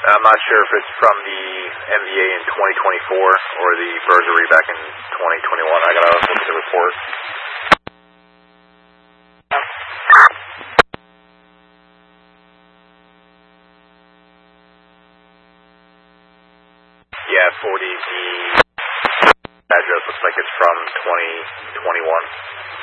I'm not sure if it's from the MVA in 2024 or the burglary back in 2021. I gotta look at the report. Yeah, 40, the address looks like it's from 2021.